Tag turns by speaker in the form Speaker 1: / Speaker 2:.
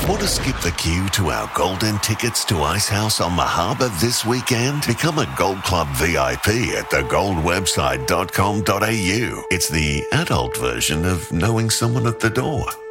Speaker 1: Want to skip the queue to our golden tickets to Icehouse on the Harbour this weekend? Become a Gold Club VIP at thegoldwebsite.com.au. It's the adult version of knowing someone at the door.